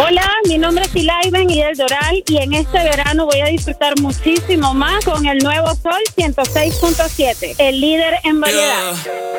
Hola, mi nombre es Ilaiben y del Doral y en este verano voy a disfrutar muchísimo más con el nuevo Sol 106.7, el líder en variedad.